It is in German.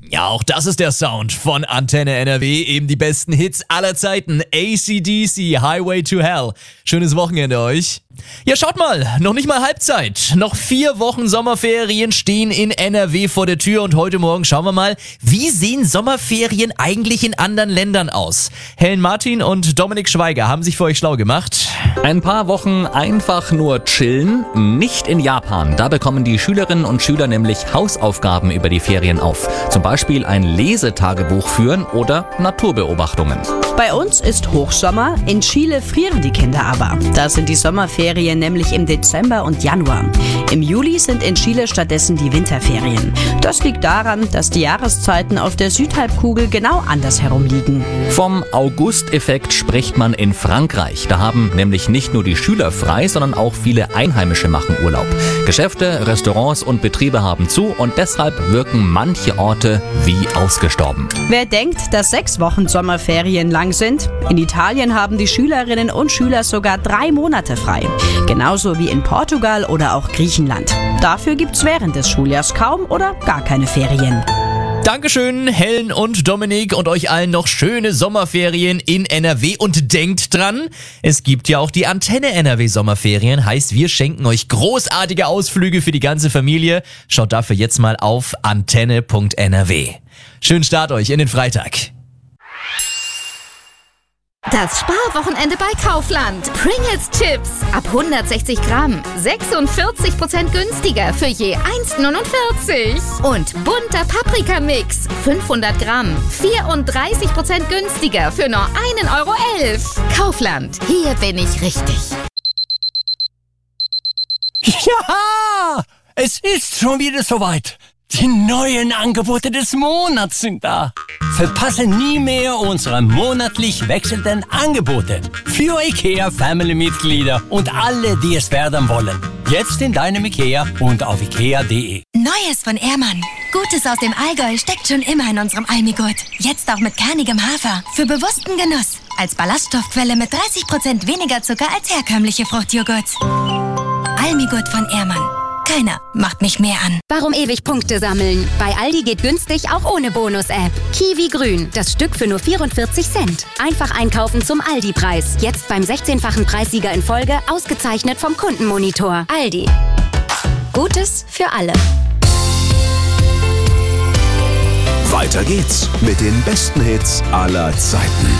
Ja, auch das ist der Sound von Antenne NRW. Eben die besten Hits aller Zeiten. AC/DC, Highway to Hell. Schönes Wochenende euch. Ja, schaut mal, noch nicht mal Halbzeit. Noch 4 Wochen Sommerferien stehen in NRW vor der Tür und heute Morgen schauen wir mal, wie sehen Sommerferien eigentlich in anderen Ländern aus? Helen Martin und Dominik Schweiger haben sich für euch schlau gemacht. Ein paar Wochen einfach nur chillen, nicht in Japan. Da bekommen die Schülerinnen und Schüler nämlich Hausaufgaben über die Ferien auf. Zum Beispiel ein Lesetagebuch führen oder Naturbeobachtungen. Bei uns ist Hochsommer, in Chile frieren die Kinder aber. Da sind die Sommerferien nämlich im Dezember und Januar. Im Juli sind in Chile stattdessen die Winterferien. Das liegt daran, dass die Jahreszeiten auf der Südhalbkugel genau andersherum liegen. Vom August-Effekt spricht man in Frankreich. Da haben nämlich nicht nur die Schüler frei, sondern auch viele Einheimische machen Urlaub. Geschäfte, Restaurants und Betriebe haben zu und deshalb wirken manche Orte wie ausgestorben. Wer denkt, dass 6 Wochen Sommerferien lang sind? In Italien haben die Schülerinnen und Schüler sogar 3 Monate frei. Genauso wie in Portugal oder auch Griechenland. Dafür gibt's während des Schuljahrs kaum oder gar keine Ferien. Dankeschön, Helen und Dominik, und euch allen noch schöne Sommerferien in NRW. Und denkt dran, es gibt ja auch die Antenne NRW Sommerferien. Heißt, wir schenken euch großartige Ausflüge für die ganze Familie. Schaut dafür jetzt mal auf antenne.nrw. Schönen Start euch in den Freitag. Das Sparwochenende bei Kaufland. Pringles Chips ab 160 Gramm. 46% günstiger für je 1,49. Und bunter Paprikamix. 500 Gramm. 34% günstiger für nur 1,11 Euro. Kaufland. Hier bin ich richtig. Ja, es ist schon wieder soweit. Die neuen Angebote des Monats sind da. Verpasse nie mehr unsere monatlich wechselnden Angebote für IKEA-Family-Mitglieder und alle, die es werden wollen. Jetzt in deinem IKEA und auf ikea.de. Neues von Ehrmann. Gutes aus dem Allgäu steckt schon immer in unserem Almigurt. Jetzt auch mit kernigem Hafer. Für bewussten Genuss. Als Ballaststoffquelle mit 30% weniger Zucker als herkömmliche Fruchtjoghurt. Almigurt von Ehrmann. Keiner macht mich mehr an. Warum ewig Punkte sammeln? Bei Aldi geht günstig auch ohne Bonus-App. Kiwi Grün, das Stück für nur 44 Cent. Einfach einkaufen zum Aldi-Preis. Jetzt beim 16-fachen Preissieger in Folge, ausgezeichnet vom Kundenmonitor. Aldi. Gutes für alle. Weiter geht's mit den besten Hits aller Zeiten.